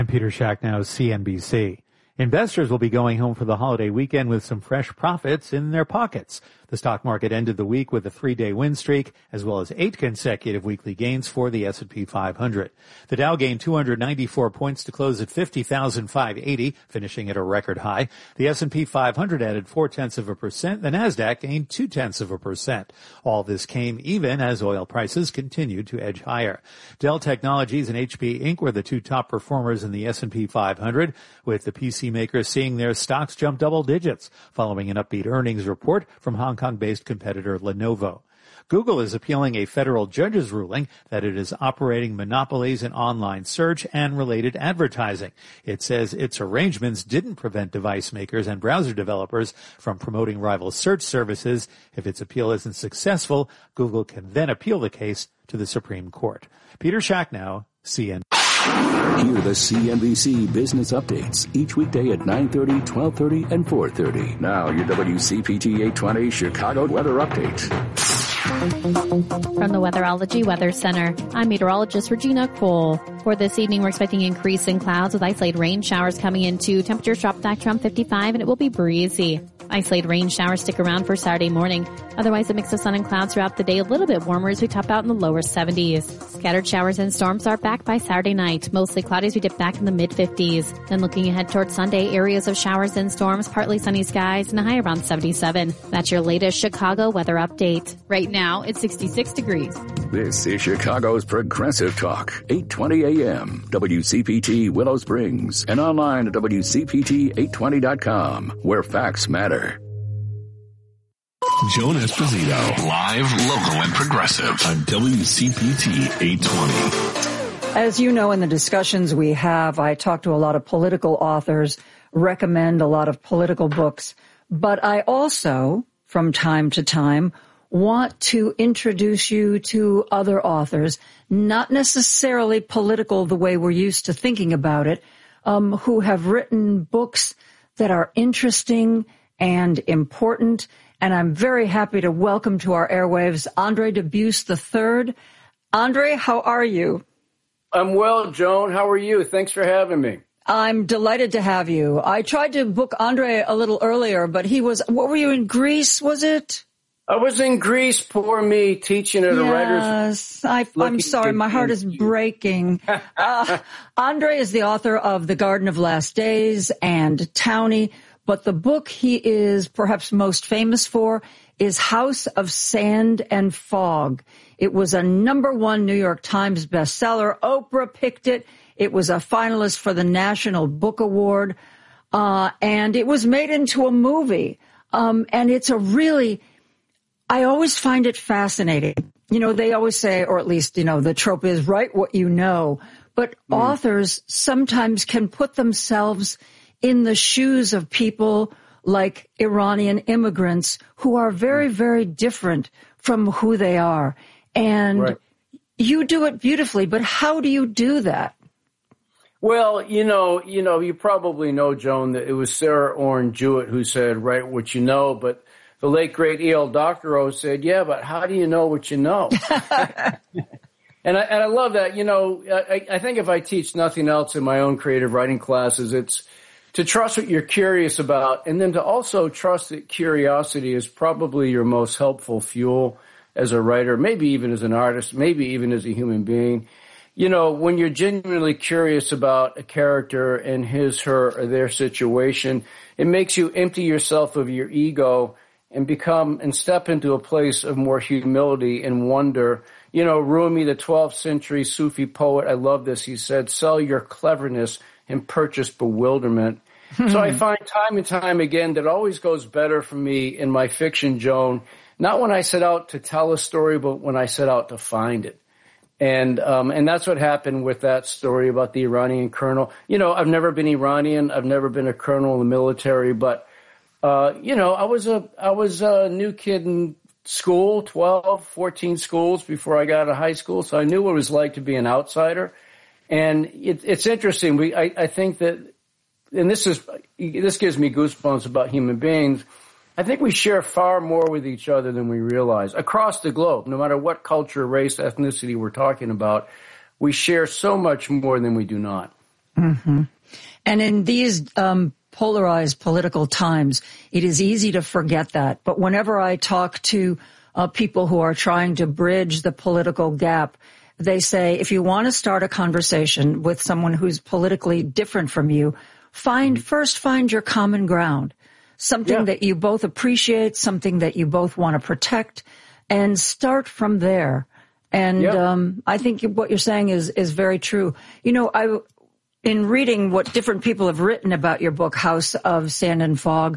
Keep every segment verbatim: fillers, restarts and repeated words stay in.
I'm Peter Schacknow, C N B C. Investors will be going home for the holiday weekend with some fresh profits in their pockets. The stock market ended the week with a three-day win streak, as well as eight consecutive weekly gains for the S and P five hundred. The Dow gained two hundred ninety-four points to close at fifty thousand five hundred eighty, finishing at a record high. The S and P five hundred added four-tenths of a percent. The Nasdaq gained two-tenths of a percent. All this came even as oil prices continued to edge higher. Dell Technologies and H P Incorporated were the two top performers in the S and P five hundred, with the P C makers seeing their stocks jump double digits following an upbeat earnings report from Hong Kong-based competitor Lenovo. Google is appealing a federal judge's ruling that it is operating monopolies in online search and related advertising. It says its arrangements didn't prevent device makers and browser developers from promoting rival search services. If its appeal isn't successful, Google can then appeal the case to the Supreme Court. Peter Schacknow, C N B C. Hear the C N B C business updates each weekday at nine thirty, twelve thirty, and four thirty. Now your W C P T eight twenty Chicago weather update. From the Weatherology Weather Center, I'm meteorologist Regina Cole. For this evening, we're expecting increase in clouds with isolated rain showers coming into. Temperatures drop back to around fifty-five, and it will be breezy. Isolated rain showers stick around for Saturday morning. Otherwise, a mix of sun and clouds throughout the day, a little bit warmer as we top out in the lower seventies. Scattered showers and storms are back by Saturday night. Mostly cloudy as we dip back in the mid-fifties. Then looking ahead towards Sunday, areas of showers and storms, partly sunny skies, and a high around seventy-seven. That's your latest Chicago weather update. Right now, it's sixty-six degrees. This is Chicago's Progressive Talk, eight twenty a m, W C P T Willow Springs, and online at W C P T eight twenty dot com, where facts matter. Joan Esposito, live, local, and progressive on W C P T eight twenty. As you know, in the discussions we have, I talk to a lot of political authors, recommend a lot of political books, but I also, from time to time, want to introduce you to other authors, not necessarily political the way we're used to thinking about it, um, who have written books that are interesting and important. And I'm very happy to welcome to our airwaves Andre Dubus the third. Andre, how are you? I'm well, Joan. How are you? Thanks for having me. I'm delighted to have you. I tried to book Andre a little earlier, but he was, what were you in Greece, was it? I was in Greece, poor me, teaching at a yes, writer's. I, I'm sorry, my heart is breaking. uh, Andre is the author of The Garden of Last Days and Townie, but the book he is perhaps most famous for is House of Sand and Fog. It was a number one New York Times bestseller. Oprah picked it. It was a finalist for the National Book Award, uh, and it was made into a movie. Um, and it's a really, I always find it fascinating. You know, they always say, or at least, you know, the trope is write what you know. But mm. authors sometimes can put themselves in the shoes of people like Iranian immigrants who are very, very different from who they are. And right. you do it beautifully, but how do you do that? Well, you know, you know, you probably know, Joan, that it was Sarah Orne Jewett who said, write what you know, but the late, great E L Doctorow said, yeah, but how do you know what you know? and, I, and I love that. You know, I, I think if I teach nothing else in my own creative writing classes, it's to trust what you're curious about, and then to also trust that curiosity is probably your most helpful fuel as a writer, maybe even as an artist, maybe even as a human being. You know, when you're genuinely curious about a character and his, her, or their situation, it makes you empty yourself of your ego and become and step into a place of more humility and wonder. You know, Rumi, the twelfth century Sufi poet, I love this. He said, sell your cleverness and purchase bewilderment. So I find time and time again that always goes better for me in my fiction, Joan, not when I set out to tell a story, but when I set out to find it. And um and that's what happened with that story about the Iranian colonel. You know, I've never been Iranian. I've never been a colonel in the military, but uh you know, I was a I was a new kid in school, twelve, fourteen schools before I got out of high school, so I knew what it was like to be an outsider. And it, it's interesting. We I, I think that, and this is this gives me goosebumps about human beings. I think we share far more with each other than we realize across the globe. No matter what culture, race, ethnicity we're talking about, we share so much more than we do not. Mm-hmm. And in these um, polarized political times, it is easy to forget that. But whenever I talk to uh, people who are trying to bridge the political gap, they say, if you want to start a conversation with someone who's politically different from you, find mm-hmm. first find your common ground, something yeah. that you both appreciate, something that you both want to protect, and start from there. And yeah. um, I think what you're saying is is very true. You know, I in reading what different people have written about your book, House of Sand and Fog,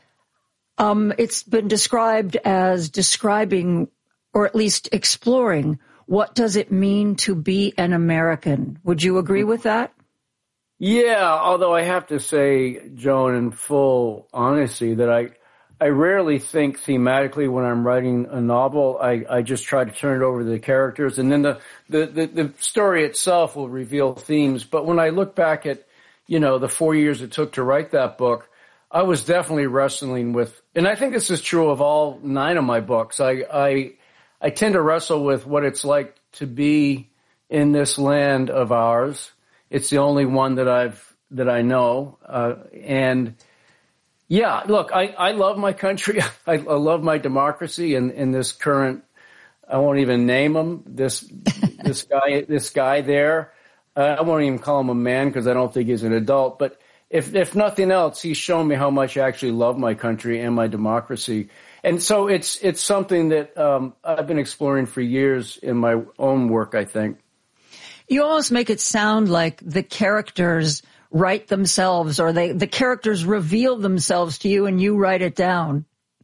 um, it's been described as describing, or at least exploring, what does it mean to be an American? Would you agree with that? Yeah, although I have to say, Joan, in full honesty, that I I rarely think thematically when I'm writing a novel. I, I just try to turn it over to the characters, and then the, the, the, the story itself will reveal themes. But when I look back at, you know, the four years it took to write that book, I was definitely wrestling with, and I think this is true of all nine of my books. I, I, I tend to wrestle with what it's like to be in this land of ours. It's the only one that I've, that I know. Uh, and yeah, look, I, I love my country. I, I love my democracy and in this current, I won't even name him, this, this guy, this guy there. Uh, I won't even call him a man because I don't think he's an adult, but if, if nothing else, he's shown me how much I actually love my country and my democracy. And so it's, it's something that, um, I've been exploring for years in my own work, I think. You almost make it sound like the characters write themselves, or they, the characters reveal themselves to you and you write it down.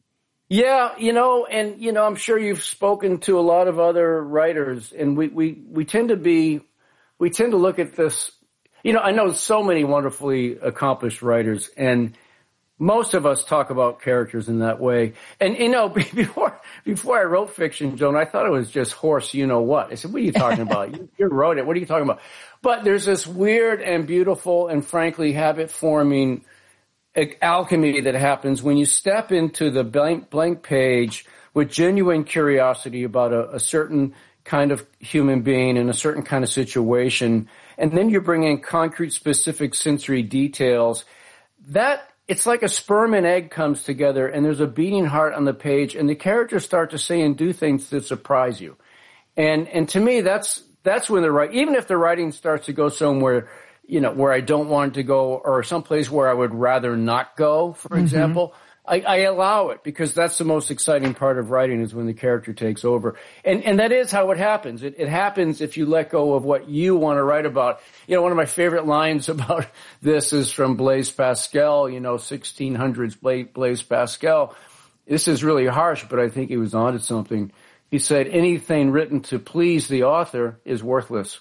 Yeah, you know, and, you know, I'm sure you've spoken to a lot of other writers, and we, we, we tend to be, we tend to look at this, you know, I know so many wonderfully accomplished writers, and most of us talk about characters in that way. And, you know, before before I wrote fiction, Joan, I thought it was just horse, you know what. I said, what are you talking about? you, you wrote it. What are you talking about? But there's this weird and beautiful and frankly habit-forming alchemy that happens when you step into the blank, blank page with genuine curiosity about a, a certain kind of human being in a certain kind of situation, and then you bring in concrete, specific sensory details. That It's like a sperm and egg comes together, and there's a beating heart on the page, and the characters start to say and do things that surprise you. And and to me, that's that's when the right, even if the writing starts to go somewhere, you know, where I don't want it to go, or someplace where I would rather not go, for mm-hmm. example, I, I allow it, because that's the most exciting part of writing, is when the character takes over. And and that is how it happens. It, it happens if you let go of what you want to write about. You know, one of my favorite lines about this is from Blaise Pascal, you know, sixteen hundreds Blaise Pascal. This is really harsh, but I think he was onto something. He said, anything written to please the author is worthless.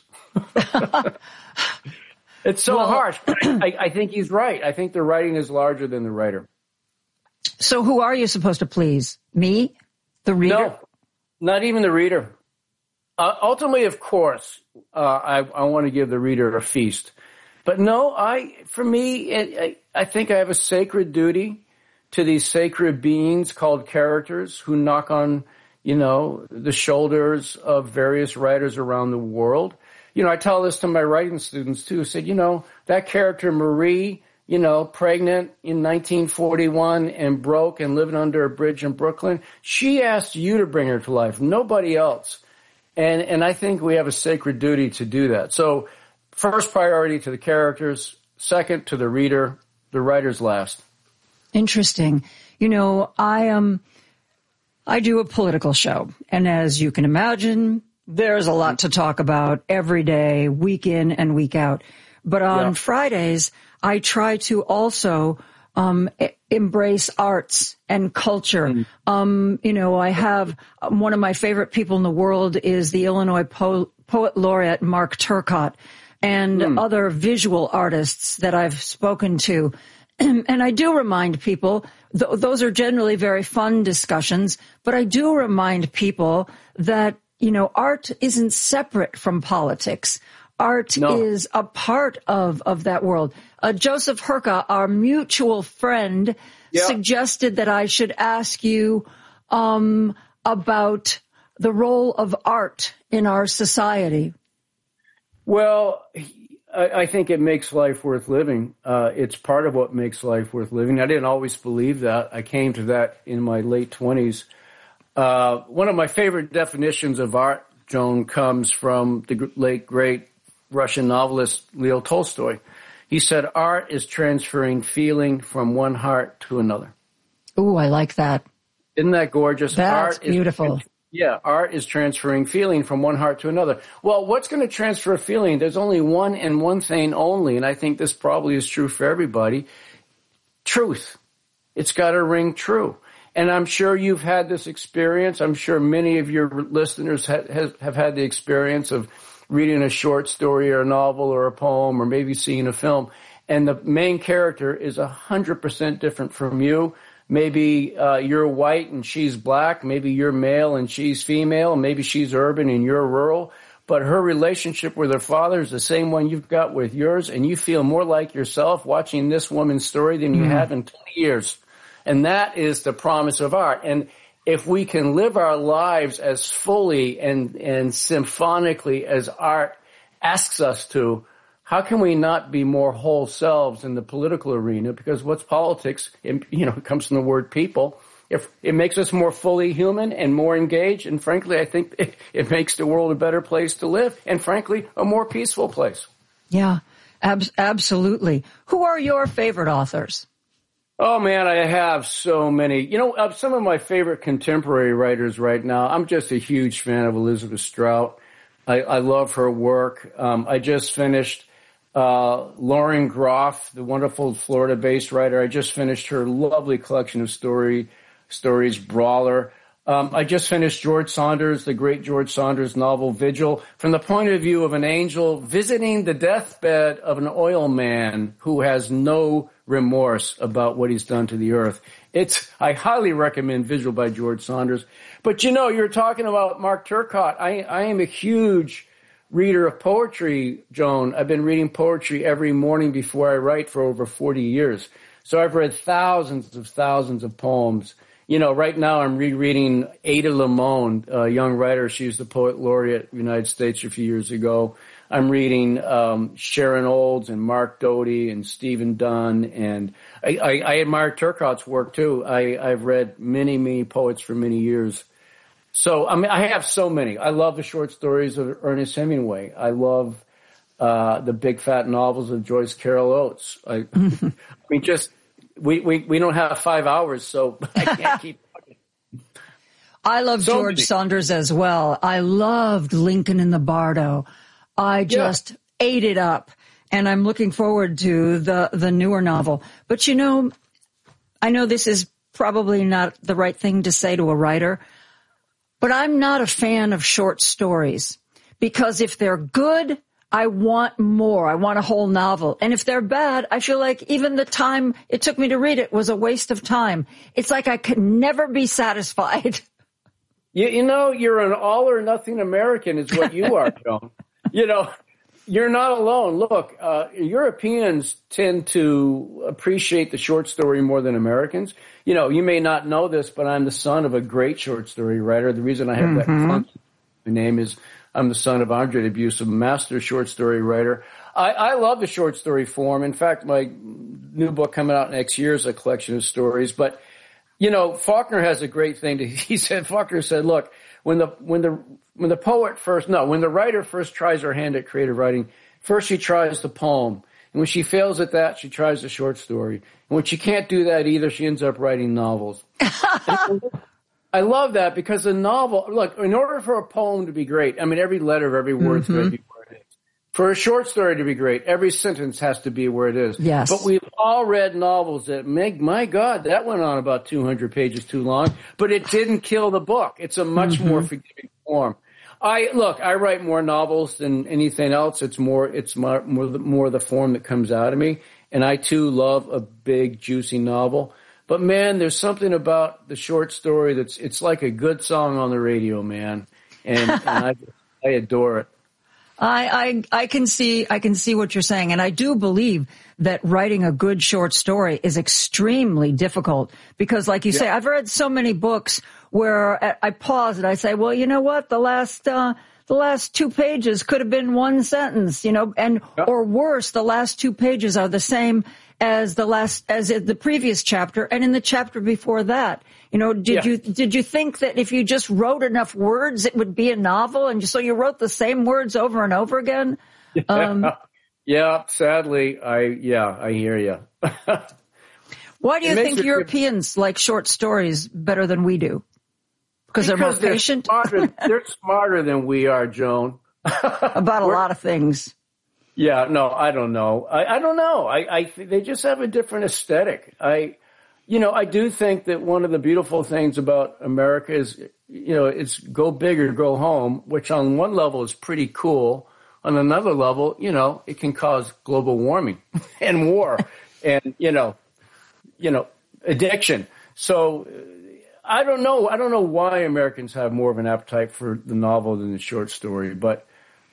It's so well, harsh, but I, I think he's right. I think the writing is larger than the writer. So who are you supposed to please? Me? The reader? No, not even the reader. Uh, ultimately, of course, uh, I, I want to give the reader a feast. But no, I, for me, it, I, I think I have a sacred duty to these sacred beings called characters who knock on, you know, the shoulders of various writers around the world. You know, I tell this to my writing students too. I said, you know, that character Marie, you know, pregnant in nineteen forty-one and broke and living under a bridge in Brooklyn, she asked you to bring her to life, nobody else. And and I think we have a sacred duty to do that. So first priority to the characters, second to the reader, the writer's last. Interesting. You know, I um I do a political show, and as you can imagine, there's a lot to talk about every day, week in and week out. But on yeah. Fridays, I try to also um e- embrace arts and culture. Mm. Um, you know, I have um, one of my favorite people in the world is the Illinois po- poet laureate Mark Turcott, and mm. other visual artists that I've spoken to. And I do remind people, th- those are generally very fun discussions, but I do remind people that, you know, art isn't separate from politics. Art no. is a part of, of that world. Uh, Joseph Herka, our mutual friend, yeah. suggested that I should ask you um, about the role of art in our society. Well, I, I think it makes life worth living. Uh, it's part of what makes life worth living. I didn't always believe that. I came to that in my late twenties. Uh, one of my favorite definitions of art, Joan, comes from the late, great Russian novelist Leo Tolstoy. He said, art is transferring feeling from one heart to another. Ooh, I like that. Isn't that gorgeous? That's art beautiful. Is, yeah, art is transferring feeling from one heart to another. Well, what's going to transfer feeling? There's only one and one thing only, and I think this probably is true for everybody. Truth. It's got to ring true. And I'm sure you've had this experience. I'm sure many of your listeners ha- have, have had the experience of reading a short story or a novel or a poem or maybe seeing a film, and the main character is one hundred percent different from you. Maybe uh, you're white and she's black. Maybe you're male and she's female. Maybe she's urban and you're rural. But her relationship with her father is the same one you've got with yours, and you feel more like yourself watching this woman's story than you mm. have in twenty years. And that is the promise of art. And if we can live our lives as fully and, and symphonically as art asks us to, how can we not be more whole selves in the political arena? Because what's politics? It, you know, it comes from the word people. If it makes us more fully human and more engaged, and frankly, I think it, it makes the world a better place to live, and frankly, a more peaceful place. Yeah, ab- absolutely. Who are your favorite authors? Oh, man, I have so many. You know, uh, some of my favorite contemporary writers right now, I'm just a huge fan of Elizabeth Strout. I, I love her work. Um, I just finished uh Lauren Groff, the wonderful Florida-based writer. I just finished her lovely collection of story stories, Brawler. Um, I just finished George Saunders, the great George Saunders novel, Vigil, from the point of view of an angel visiting the deathbed of an oil man who has no remorse about what he's done to the earth. It's, I highly recommend Vigil by George Saunders. But you know, you're talking about Mark Turcott. I, I am a huge reader of poetry, Joan. I've been reading poetry every morning before I write for over forty years. So I've read thousands of thousands of poems. You know, right now I'm rereading Ada Limon, a young writer. She was the poet laureate of the United States a few years ago. I'm reading um, Sharon Olds and Mark Doty and Stephen Dunn. And I, I, I admire Turcott's work, too. I, I've read many, many poets for many years. So, I mean, I have so many. I love the short stories of Ernest Hemingway. I love uh, the big fat novels of Joyce Carol Oates. I, I mean, just... We, we, we don't have five hours, so I can't keep talking. I love so George many. Saunders as well. I loved Lincoln in the Bardo. I just yeah. ate it up, and I'm looking forward to the, the newer novel. But, you know, I know this is probably not the right thing to say to a writer, but I'm not a fan of short stories, because if they're good, I want more. I want a whole novel. And if they're bad, I feel like even the time it took me to read it was a waste of time. It's like I could never be satisfied. You, you know, you're an all or nothing American is what you are, Joan. You know, you're not alone. Look, uh, Europeans tend to appreciate the short story more than Americans. You know, you may not know this, but I'm the son of a great short story writer. The reason I have mm-hmm. that my name is I'm the son of Andre Dubusse, a master short story writer. I, I love the short story form. In fact, my new book coming out next year is a collection of stories. But, you know, Faulkner has a great thing to, he said, Faulkner said, look, when the, when the, when the poet first, no, when the writer first tries her hand at creative writing, first she tries the poem. And when she fails at that, she tries the short story. And when she can't do that either, she ends up writing novels. I love that because a novel, look, in order for a poem to be great, I mean, every letter of every word's mm-hmm. got to be where it is. For a short story to be great, every sentence has to be where it is. Yes. But we've all read novels that make, my God, that went on about two hundred pages too long, but it didn't kill the book. It's a much mm-hmm. more forgiving form. I, look, I write more novels than anything else. It's more, it's more, more, the, more the form that comes out of me. And I too love a big, juicy novel. But, man, there's something about the short story that's, it's like a good song on the radio, man. And, and I, I adore it. I, I, I can see, I can see what you're saying. And I do believe that writing a good short story is extremely difficult because, like you yeah. say, I've read so many books where I pause and I say, well, you know what? The last, uh, the the last two pages could have been one sentence, you know, and, yep. or worse, the last two pages are the same as the last, as in the previous chapter and in the chapter before that. You know, did yeah. you, did you think that if you just wrote enough words, it would be a novel? And so you wrote the same words over and over again? Yeah, um, yeah sadly, I, yeah, I hear you. Why do you think Europeans like short stories better than we do? Because they're more they're patient? Smarter, they're smarter than we are, Joan. About a lot of things. Yeah, no, I don't know. I, I don't know. I, I they just have a different aesthetic. I, you know, I do think that one of the beautiful things about America is, you know, it's go big or go home, which on one level is pretty cool. On another level, you know, it can cause global warming and war and, you know, you know, addiction. So I don't know. I don't know why Americans have more of an appetite for the novel than the short story, but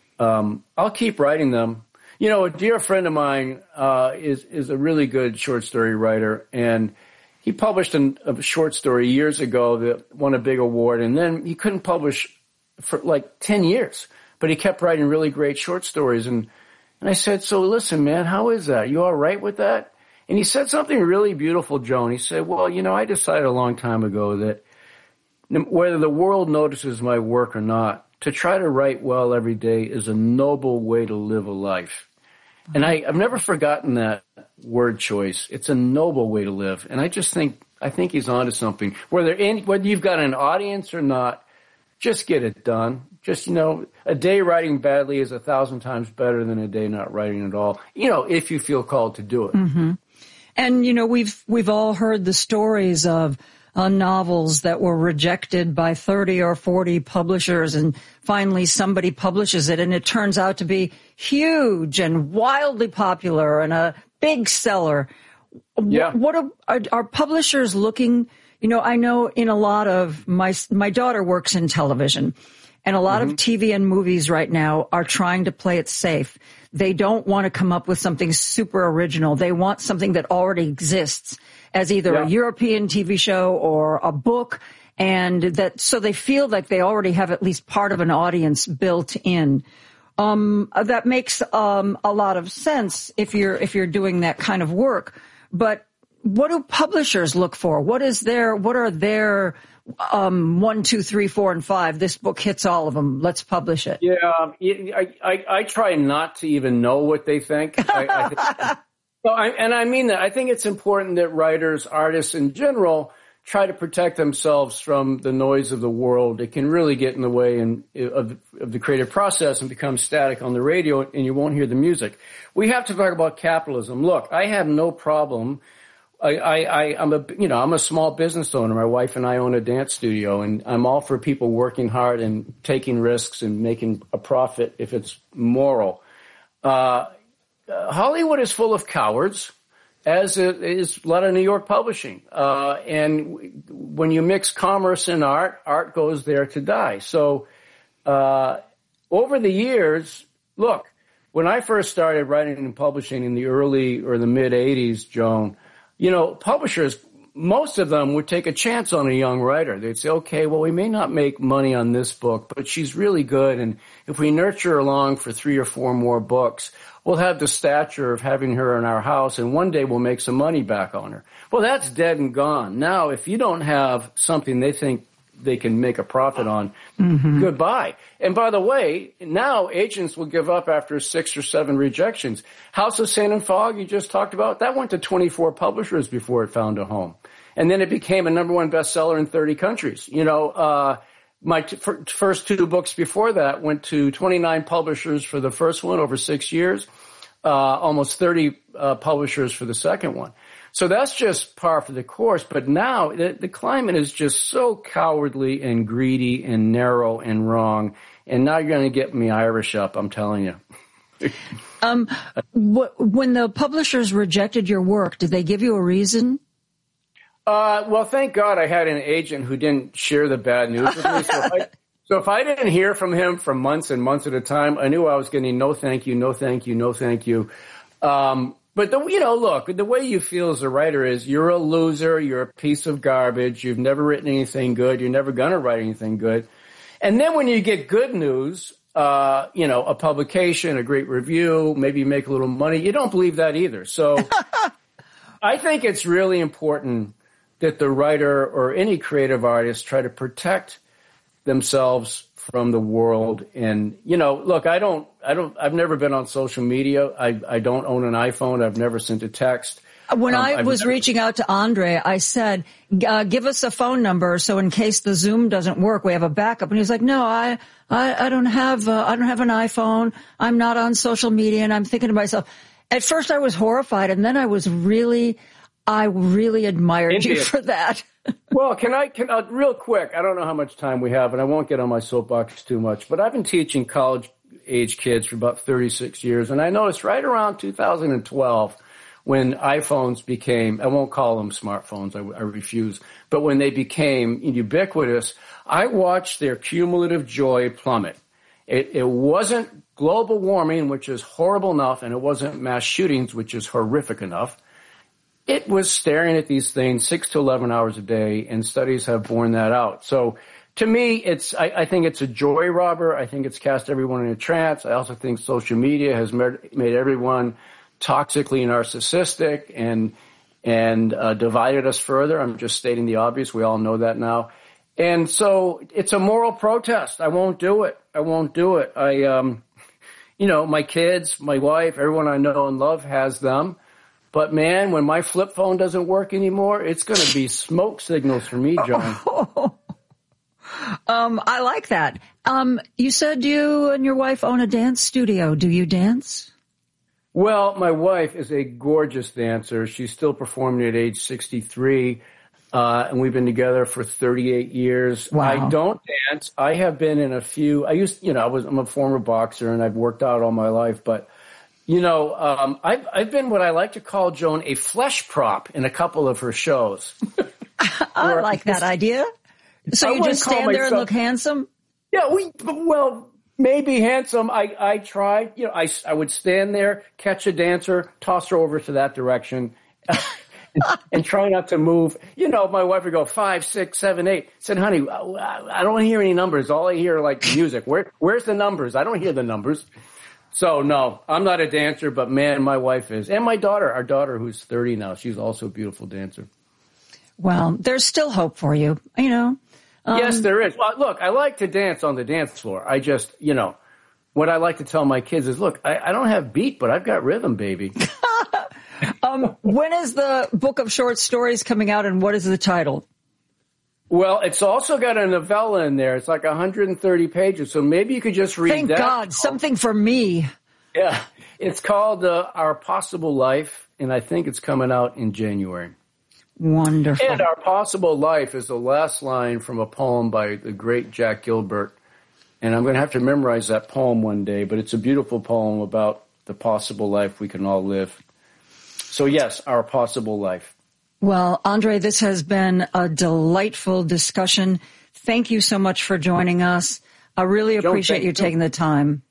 um, I'll keep writing them. You know, a dear friend of mine uh, is is a really good short story writer, and he published an, a short story years ago that won a big award, and then he couldn't publish for like ten years, but he kept writing really great short stories. And, and I said, so listen, man, how is that? You all right with that? And he said something really beautiful, Joan. He said, well, you know, I decided a long time ago that whether the world notices my work or not, to try to write well every day is a noble way to live a life. And I, I've never forgotten that word choice. It's a noble way to live. And I just think, I think he's onto something. Whether in, whether you've got an audience or not, just get it done. Just, you know, a day writing badly is a thousand times better than a day not writing at all. You know, if you feel called to do it. Mm-hmm. And, you know, we've, we've all heard the stories of uh, novels that were rejected by thirty or forty publishers, and finally somebody publishes it and it turns out to be huge and wildly popular and a big seller. Yeah. What, what are, are, are publishers looking, you know, I know in a lot of my, my daughter works in television, and a lot mm-hmm. of T V and movies right now are trying to play it safe. They don't want to come up with something super original. They want something that already exists as either yeah. a European T V show or a book, and that so they feel like they already have at least part of an audience built in. Um, that makes um, a lot of sense if you're if you're doing that kind of work. But what do publishers look for? What is their what are their um, one, two, three, four, and five? This book hits all of them. Let's publish it. Yeah, I, I, I try not to even know what they think. I, I think so I, and I mean that. I think it's important that writers, artists in general, try to protect themselves from the noise of the world. It can really get in the way in, of, of the creative process and become static on the radio, and you won't hear the music. We have to talk about capitalism. Look, I have no problem. I, I, I, I'm a, you know, I'm a small business owner. My wife and I own a dance studio, and I'm all for people working hard and taking risks and making a profit if it's moral. Uh, Hollywood is full of cowards, as it is a lot of New York publishing. Uh, and when you mix commerce and art, art goes there to die. So, uh, over the years, look, when I first started writing and publishing in the early or the mid eighties, Joan, you know, publishers, most of them would take a chance on a young writer. They'd say, okay, well, we may not make money on this book, but she's really good. And if we nurture her along for three or four more books, we'll have the stature of having her in our house, and one day we'll make some money back on her. Well, that's dead and gone. Now, if you don't have something they think they can make a profit on, mm-hmm. goodbye. And by the way, now agents will give up after six or seven rejections. House of Sand and Fog, you just talked about, that went to twenty-four publishers before it found a home. And then it became a number one bestseller in thirty countries. You know, uh, my t- f- first two books before that went to twenty-nine publishers for the first one over six years, uh, almost thirty uh, publishers for the second one. So that's just par for the course. But now the, the climate is just so cowardly and greedy and narrow and wrong. And now you're going to get me Irish up, I'm telling you. um, wh- when the publishers rejected your work, did they give you a reason? Uh, well, thank God I had an agent who didn't share the bad news with me. So if, I, so if I didn't hear from him for months and months at a time, I knew I was getting no thank you, no thank you, no thank you. Um, but, the, you know, look, the way you feel as a writer is you're a loser, you're a piece of garbage, you've never written anything good, you're never going to write anything good. And then when you get good news, uh, you know, a publication, a great review, maybe make a little money. You don't believe that either. So I think it's really important that the writer or any creative artist try to protect themselves from the world. And, you know, look, I don't, I don't, I've never been on social media. I, I don't own an iPhone. I've never sent a text. When um, I I've was never... reaching out to Andre, I said, uh, give us a phone number so in case the Zoom doesn't work, we have a backup. And he was like, no, I, I, I don't have, uh, I don't have an iPhone. I'm not on social media. And I'm thinking to myself, at first I was horrified, and then I was really, I really admired Indeed. you for that. Well, can I, can uh, real quick, I don't know how much time we have, and I won't get on my soapbox too much, but I've been teaching college age kids for about thirty-six years. And I noticed right around two thousand twelve, when iPhones became, I won't call them smartphones, I, I refuse, but when they became ubiquitous, I watched their cumulative joy plummet. It, it wasn't global warming, which is horrible enough, and it wasn't mass shootings, which is horrific enough. It was staring at these things six to eleven hours a day, and studies have borne that out. So to me, it's, I, I think it's a joy robber. I think it's cast everyone in a trance. I also think social media has made, made everyone toxically narcissistic and and uh, divided us further. I'm just stating the obvious. We all know that now. And so it's a moral protest. I won't do it. I won't do it. I, um, you know, my kids, my wife, everyone I know and love has them. But man, when my flip phone doesn't work anymore, it's going to be smoke signals for me, John. um, I like that. Um, you said you and your wife own a dance studio. Do you dance? Well, my wife is a gorgeous dancer. She's still performing at age sixty-three, uh, and we've been together for thirty-eight years. Wow. I don't dance. I have been in a few. I used, you know, I was. I'm a former boxer, and I've worked out all my life. But, you know, um, I've I've been what I like to call, Joan, a flesh prop in a couple of her shows. I like that idea. So I you just stand there myself, and look handsome? Yeah, we well. Maybe handsome. I, I tried, you know, I, I would stand there, catch a dancer, toss her over to that direction, and, and try not to move. You know, my wife would go five, six, seven, eight. I said, honey, I, I don't hear any numbers. All I hear are like music. Where, where's the numbers? I don't hear the numbers. So no, I'm not a dancer, but man, my wife is. And my daughter, our daughter who's thirty now, she's also a beautiful dancer. Well, there's still hope for you, you know. Um, yes, there is. Well, look, I like to dance on the dance floor. I just, you know, what I like to tell my kids is, look, I, I don't have beat, but I've got rhythm, baby. um, when is the book of short stories coming out, and what is the title? Well, it's also got a novella in there. It's like one hundred thirty pages, so maybe you could just read Thank that. Thank God, something for me. Yeah, it's called uh, Our Possible Life, and I think it's coming out in January. Wonderful. And Our Possible Life is the last line from a poem by the great Jack Gilbert. And I'm going to have to memorize that poem one day, but it's a beautiful poem about the possible life we can all live. So yes, Our Possible Life. Well, Andre, this has been a delightful discussion. Thank you so much for joining us. I really appreciate you taking the time.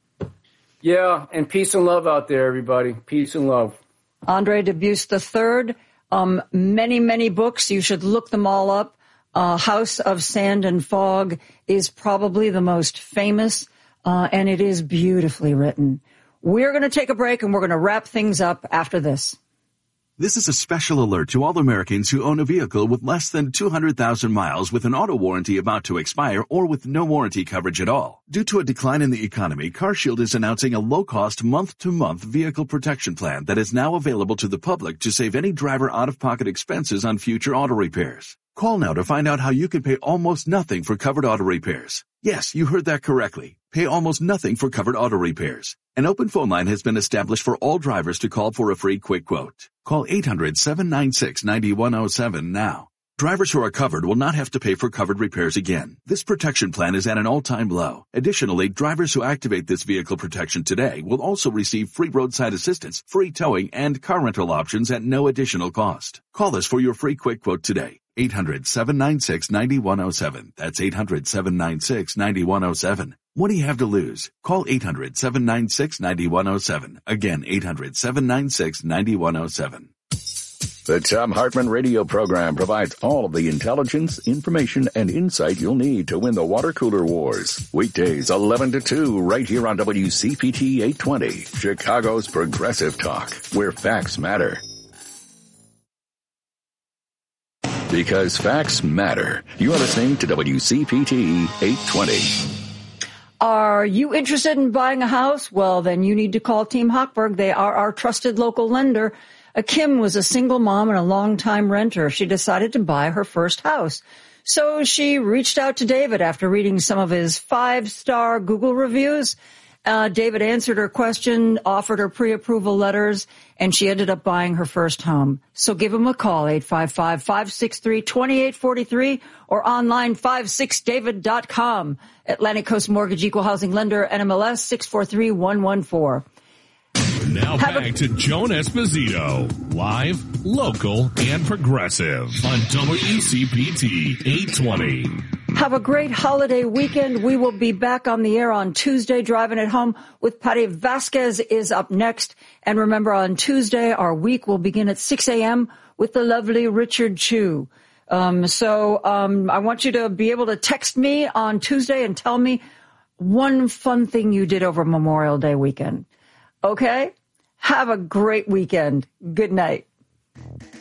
Yeah, and peace and love out there, everybody. Peace and love. Andre Dubus the third. Um, many, many books. You should look them all up. Uh, House of Sand and Fog is probably the most famous, uh, and it is beautifully written. We're going to take a break, and we're going to wrap things up after this. This is a special alert to all Americans who own a vehicle with less than two hundred thousand miles with an auto warranty about to expire or with no warranty coverage at all. Due to a decline in the economy, CarShield is announcing a low-cost month-to-month vehicle protection plan that is now available to the public to save any driver out-of-pocket expenses on future auto repairs. Call now to find out how you can pay almost nothing for covered auto repairs. Yes, you heard that correctly. Pay almost nothing for covered auto repairs. An open phone line has been established for all drivers to call for a free quick quote. Call eight hundred, seven nine six, nine one zero seven now. Drivers who are covered will not have to pay for covered repairs again. This protection plan is at an all-time low. Additionally, drivers who activate this vehicle protection today will also receive free roadside assistance, free towing, and car rental options at no additional cost. Call us for your free quick quote today. eight hundred, seven nine six, nine one zero seven. That's eight hundred, seven nine six, nine one zero seven. What do you have to lose? Call eight hundred, seven nine six, nine one zero seven. Again, eight hundred, seven nine six, nine one zero seven. The Thom Hartmann radio program provides all of the intelligence, information, and insight you'll need to win the water cooler wars. Weekdays eleven to two right here on W C P T eight twenty, Chicago's Progressive Talk, where facts matter. Because facts matter. You are listening to W C P T eight twenty. Are you interested in buying a house? Well, then you need to call Team Hochberg. They are our trusted local lender. Uh, Kim was a single mom and a longtime renter. She decided to buy her first house. So she reached out to David after reading some of his five-star Google reviews. Uh, David answered her question, offered her pre-approval letters, and she ended up buying her first home. So give him a call, eight five five, five six three, two eight four three, or online five six david dot com. Atlantic Coast Mortgage Equal Housing Lender, N M L S six four three one one four. Now Have back a- to Joan Esposito, live, local, and progressive on W C P T eight twenty. Have a great holiday weekend. We will be back on the air on Tuesday. Driving it home with Patty Vasquez is up next. And remember, on Tuesday, our week will begin at six a.m. with the lovely Richard Chu. Um, so um, I want you to be able to text me on Tuesday and tell me one fun thing you did over Memorial Day weekend. Okay? Have a great weekend. Good night.